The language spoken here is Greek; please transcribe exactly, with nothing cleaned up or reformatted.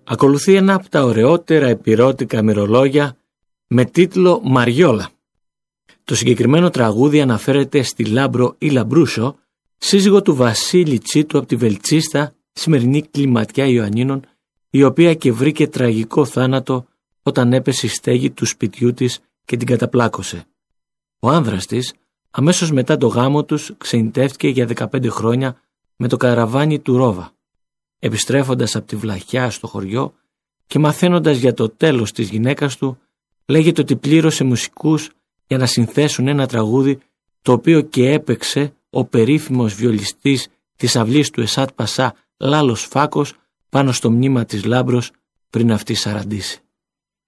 Ακολουθεί ένα από τα ωραιότερα επιρώτικα μυρολόγια με τίτλο «Μαριόλα». Το συγκεκριμένο τραγούδι αναφέρεται στη Λάμπρο ή Λαμπρούσο, σύζυγο του Βασίλη Τσίτου από τη Βελτσίστα, σημερινή Κλιματιά Ιωαννίνων, η οποία και βρήκε τραγικό θάνατο όταν έπεσε η στέγη του σπιτιού της και την καταπλάκωσε. Ο άνδρας της, αμέσως μετά το γάμο τους, ξενιτεύτηκε για δεκαπέντε χρόνια με το καραβάνι του Ρόβα. Επιστρέφοντας από τη Βλαχιά στο χωριό και μαθαίνοντας για το τέλος της γυναίκας του, λέγεται ότι πλήρωσε μουσικούς για να συνθέσουν ένα τραγούδι, το οποίο και έπαιξε ο περίφημος βιολιστής της αυλής του Εσάτ Πασά Λάλος Φάκος πάνω στο μνήμα της Λάμπρος πριν αυτή σαραντήσει.